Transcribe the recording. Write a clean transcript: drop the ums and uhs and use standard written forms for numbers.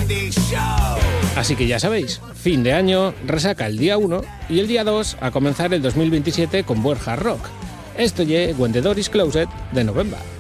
Así que ya sabéis, fin de año, resaca el día 1 y el día 2 a comenzar el 2027 con buen hard rock. Esto ye When the Door is Closed de November.